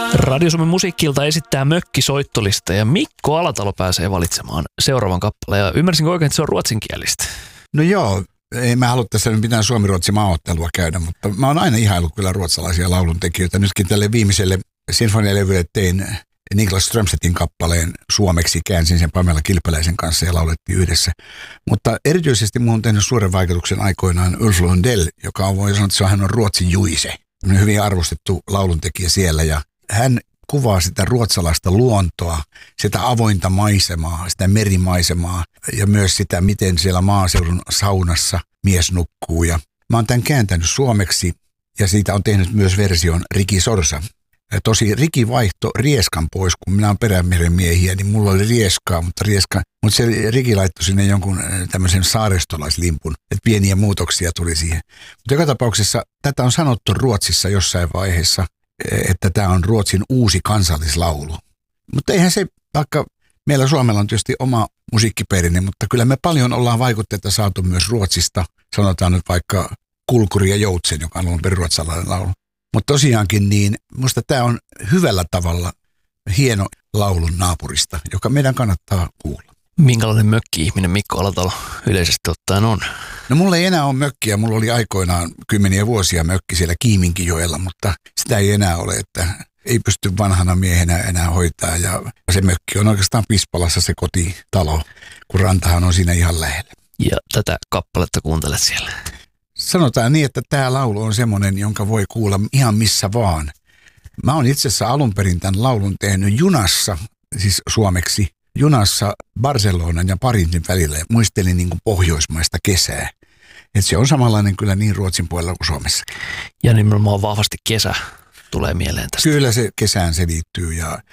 Radio Suomen musiikkilta esittää mökkisoittolista ja Mikko Alatalo pääsee valitsemaan seuraavan kappaleen. Ja ymmärsinkö oikein, että se on ruotsinkielistä? No joo, ei mä halua tässä mitään suomi-ruotsi maaottelua käydä, mutta mä oon aina ihaillut kyllä ruotsalaisia lauluntekijöitä. Nytkin tälle viimeiselle sinfonialevylle tein Niklas Strömstedtin kappaleen suomeksi, käänsin sen Pamela Kilpeläisen kanssa ja laulettiin yhdessä. Mutta erityisesti muun on tehnyt suuren vaikutuksen aikoinaan Ulf Lundell, joka on, voi sanoa, että hän on Ruotsin Juise. Hyvin arvostettu lauluntekijä siellä ja hän kuvaa sitä ruotsalaista luontoa, sitä avointa maisemaa, sitä merimaisemaa ja myös sitä, miten siellä maaseudun saunassa mies nukkuu. Ja mä oon tämän kääntänyt suomeksi ja siitä on tehnyt myös version Riki Sorsa. Ja tosi Riki vaihto rieskan pois, kun minä olen Perämeren miehiä, niin mulla oli rieskaa, mutta se Riki laittoi sinne jonkun tämmöisen saaristolaislimpun, että pieniä muutoksia tuli siihen. Mutta joka tapauksessa tätä on sanottu Ruotsissa jossain vaiheessa, että tämä on Ruotsin uusi kansallislaulu. Mutta eihän se, vaikka meillä Suomella on tietysti oma musiikkiperinne, mutta kyllä me paljon ollaan vaikutteita saatu myös Ruotsista. Sanotaan nyt vaikka Kulkuri ja Joutsen, joka on ruotsalainen laulu. Mutta tosiaankin niin, musta tämä on hyvällä tavalla hieno laulun naapurista, joka meidän kannattaa kuulla. Minkälainen mökki-ihminen Mikko Alatalo yleisesti ottaen on? No mulla ei enää ole mökkiä, mulla oli aikoinaan kymmeniä vuosia mökki siellä Kiiminkijoella, mutta sitä ei enää ole, että ei pysty vanhana miehenä enää hoitaa. Ja se mökki on oikeastaan Pispalassa se kotitalo, kun rantahan on siinä ihan lähellä. Ja tätä kappaletta kuuntelet siellä? Sanotaan niin, että tämä laulu on semmoinen, jonka voi kuulla ihan missä vaan. Mä oon itse asiassa alun perin tämän laulun tehnyt junassa, siis suomeksi, junassa Barcelonan ja Pariisin välillä ja muistelin niin kuin pohjoismaista kesää. Että se on samanlainen kyllä niin Ruotsin puolella kuin Suomessa. Ja nimenomaan vahvasti kesä tulee mieleen tästä. Kyllä se kesään se liittyy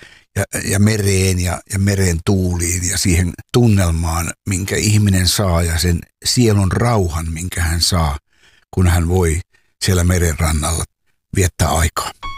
ja mereen ja meren tuuliin ja siihen tunnelmaan, minkä ihminen saa ja sen sielun rauhan, minkä hän saa, kun hän voi siellä meren rannalla viettää aikaa.